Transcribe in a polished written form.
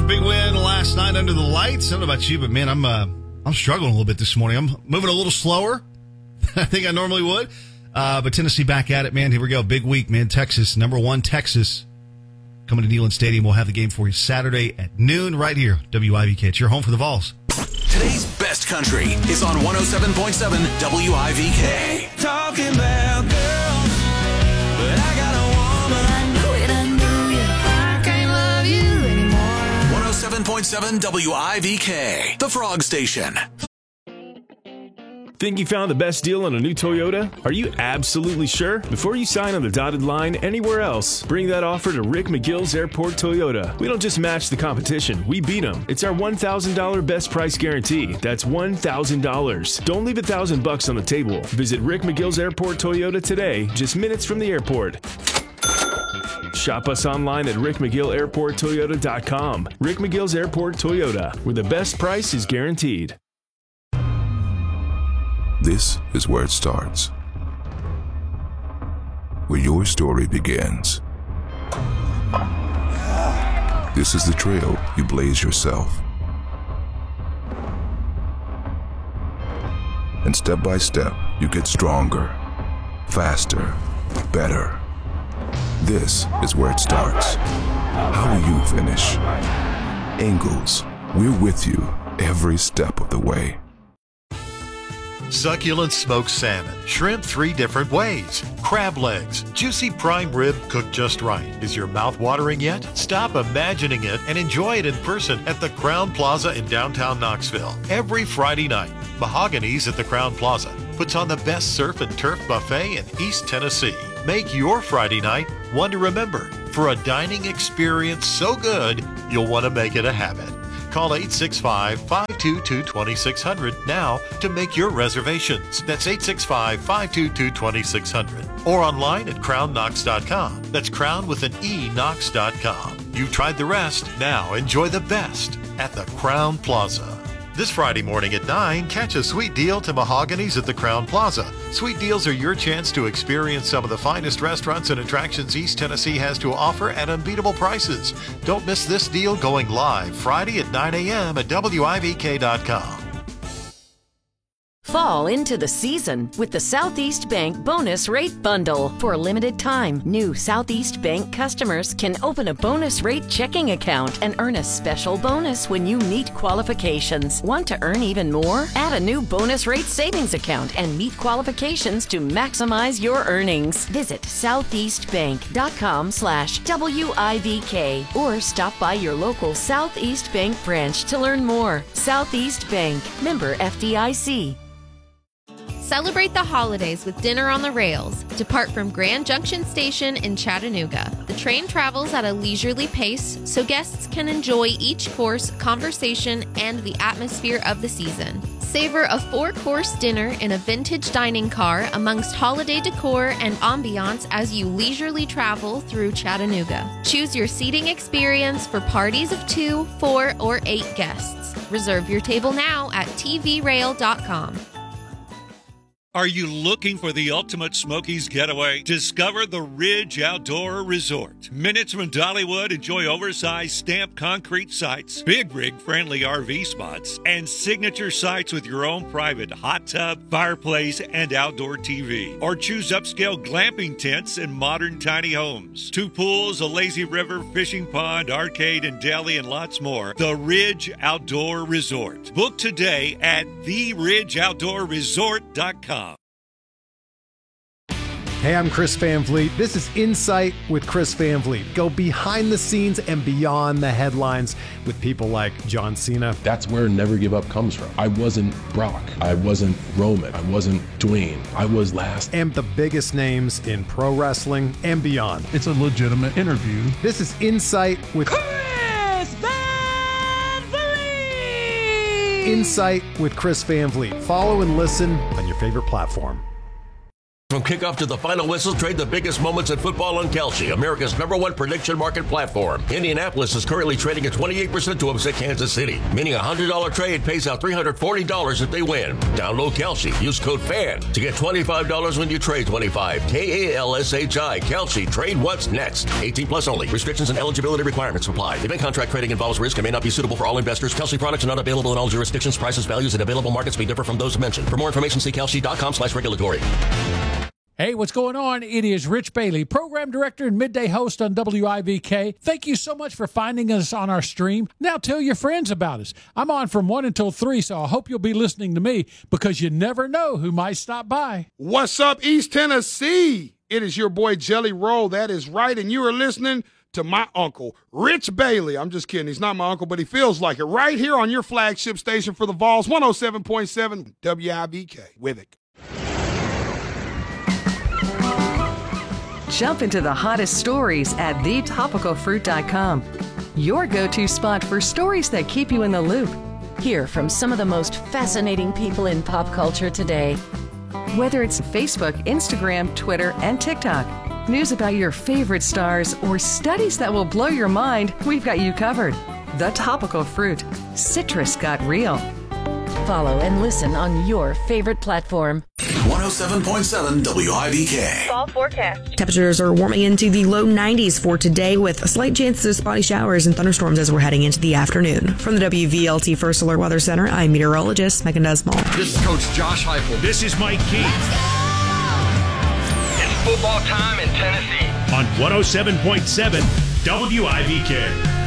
big win last night under the lights. I don't know about you, but man, I'm struggling a little bit this morning. I'm moving a little slower than I think I normally would. But Tennessee back at it, man. Here we go. Big week, man. Texas, number 1, Texas. Coming to Neyland Stadium. We'll have the game for you Saturday at noon right here. WIVK. It's your home for the Vols. Today's best country is on 107.7 WIVK. Talking about girls, but I got a woman. I knew it, I knew you. I can't love you anymore. 107.7 WIVK, the Frog Station. Think you found the best deal on a new Toyota? Are you absolutely sure? Before you sign on the dotted line anywhere else, bring that offer to Rick McGill's Airport Toyota. We don't just match the competition, we beat them. It's our $1,000 best price guarantee. That's $1,000. Don't leave $1,000 on the table. Visit Rick McGill's Airport Toyota today, just minutes from the airport. Shop us online at rickmcgillairporttoyota.com. Rick McGill's Airport Toyota, where the best price is guaranteed. This is where it starts, where your story begins. This is the trail you blaze yourself. And step by step, you get stronger, faster, better. This is where it starts. How will you finish? Ingalls, we're with you every step of the way. Succulent smoked salmon, shrimp 3 different ways, crab legs, juicy prime rib cooked just right. Is your mouth watering yet? Stop imagining it and enjoy it in person at the Crown Plaza in downtown Knoxville. Every Friday night, Mahogany's at the Crown Plaza puts on the best surf and turf buffet in East Tennessee. Make your Friday night one to remember for a dining experience so good you'll want to make it a habit. Call 865-522-2600 now to make your reservations. That's 865-522-2600. Or online at crownknox.com. That's crown with an E, knox.com. You've tried the rest. Now enjoy the best at the Crown Plaza. This Friday morning at 9, catch a sweet deal to Mahogany's at the Crown Plaza. Sweet deals are your chance to experience some of the finest restaurants and attractions East Tennessee has to offer at unbeatable prices. Don't miss this deal going live Friday at 9 a.m. at WIVK.com. Fall into the season with the Southeast Bank Bonus Rate Bundle. For a limited time, new Southeast Bank customers can open a bonus rate checking account and earn a special bonus when you meet qualifications. Want to earn even more? Add a new bonus rate savings account and meet qualifications to maximize your earnings. Visit southeastbank.com/WIVK or stop by your local Southeast Bank branch to learn more. Southeast Bank, member FDIC. Celebrate the holidays with Dinner on the Rails. Depart from Grand Junction Station in Chattanooga. The train travels at a leisurely pace so guests can enjoy each course, conversation, and the atmosphere of the season. Savor a 4-course dinner in a vintage dining car amongst holiday decor and ambiance as you leisurely travel through Chattanooga. Choose your seating experience for parties of 2, 4, or 8 guests. Reserve your table now at tvrail.com. Are you looking for the ultimate Smokies getaway? Discover the Ridge Outdoor Resort. Minutes from Dollywood, enjoy oversized stamped concrete sites, big rig friendly RV spots, and signature sites with your own private hot tub, fireplace, and outdoor TV. Or choose upscale glamping tents and modern tiny homes. 2 pools, a lazy river, fishing pond, arcade, and deli, and lots more. The Ridge Outdoor Resort. Book today at theridgeoutdoorresort.com. Hey, I'm Chris Van Vliet. This is Insight with Chris Van Vliet. Go behind the scenes and beyond the headlines with people like John Cena. That's where Never Give Up comes from. I wasn't Brock. I wasn't Roman. I wasn't Dwayne. I was last. And the biggest names in pro wrestling and beyond. It's a legitimate interview. This is Insight with Chris Van Vliet! Insight with Chris Van Vliet. Follow and listen on your favorite platform. From kickoff to the final whistle, trade the biggest moments in football on Kalshi, America's #1 prediction market platform. Indianapolis is currently trading at 28% to upset Kansas City, meaning a $100 trade pays out $340 if they win. Download Kalshi. Use code FAN to get $25 when you trade 25. KALSHI. Kalshi. Trade what's next. 18 plus only. Restrictions and eligibility requirements apply. Event contract trading involves risk and may not be suitable for all investors. Kalshi products are not available in all jurisdictions. Prices, values, and available markets may differ from those mentioned. For more information, see kalshi.com/regulatory. Hey, what's going on? It is Rich Bailey, program director and midday host on WIVK. Thank you so much for finding us on our stream. Now tell your friends about us. I'm on from 1 until 3, so I hope you'll be listening to me because you never know who might stop by. What's up, East Tennessee? It is your boy Jelly Roll. That is right, and you are listening to my uncle, Rich Bailey. I'm just kidding. He's not my uncle, but he feels like it. Right here on your flagship station for the Vols, 107.7 WIVK. With it. Jump into the hottest stories at thetopicalfruit.com. Your go-to spot for stories that keep you in the loop. Hear from some of the most fascinating people in pop culture today. Whether it's Facebook, Instagram, Twitter, and TikTok, news about your favorite stars, or studies that will blow your mind, we've got you covered. The Topical Fruit. Citrus got real. Follow and listen on your favorite platform. 107.7 WIVK. Fall forecast. Temperatures are warming into the low 90s for today with a slight chance of spotty showers and thunderstorms as we're heading into the afternoon. From the WVLT First Alert Weather Center, I'm meteorologist Megan Desmond. This is Coach Josh Heupel. This is Mike Keith. It's football time in Tennessee. On 107.7 WIVK.